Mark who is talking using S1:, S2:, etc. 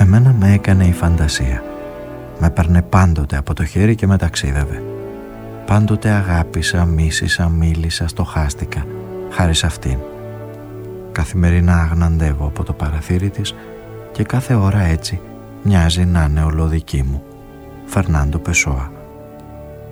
S1: Εμένα με έκανε η φαντασία. Με παίρνε πάντοτε από το χέρι και με ταξίδευε. Πάντοτε αγάπησα, μίσησα, μίλησα, στοχάστηκα, χάρη σε αυτήν. Καθημερινά αγναντεύω από το παραθύρι της και κάθε ώρα έτσι μοιάζει να είναι ολοδική μου. Φερνάντο Πεσόα.